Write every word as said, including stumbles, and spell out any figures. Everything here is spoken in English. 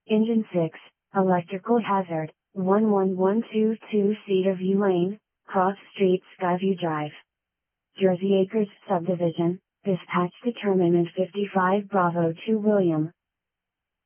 Engine six, Electrical Hazard, one one one two two Cedar View Lane, Cross Street, Skyview Drive. Jersey Acres Subdivision, dispatch determinant fifty-five Bravo two William.